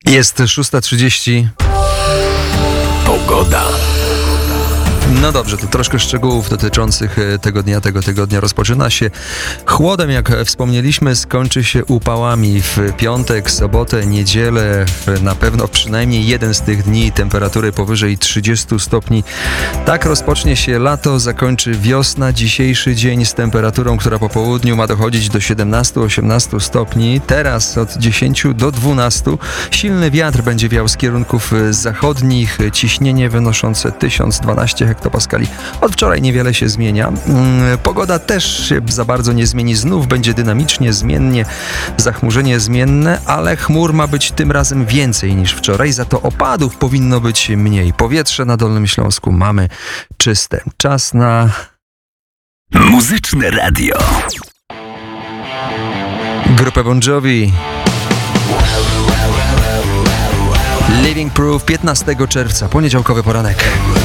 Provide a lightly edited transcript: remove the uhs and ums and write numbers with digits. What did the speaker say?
Jest 6:30. Pogoda. No dobrze, to troszkę szczegółów dotyczących tego tygodnia. Rozpoczyna się chłodem, jak wspomnieliśmy, skończy się upałami w piątek, sobotę, niedzielę. Na pewno przynajmniej jeden z tych dni temperatury powyżej 30 stopni. Tak rozpocznie się lato, zakończy wiosna. Dzisiejszy dzień z temperaturą, która po południu ma dochodzić do 17-18 stopni. Teraz od 10 do 12. Silny wiatr będzie wiał z kierunków zachodnich. Ciśnienie wynoszące 1012 hektopaskali. Od wczoraj niewiele się zmienia. Pogoda też się za bardzo nie zmieni. Znów będzie dynamicznie, zmiennie, zachmurzenie zmienne, ale chmur ma być tym razem więcej niż wczoraj. Za to opadów powinno być mniej. Powietrze na Dolnym Śląsku mamy czyste. Czas na Muzyczne radio. grupę Bon Jovi. Living Proof, 15 czerwca, poniedziałkowy poranek.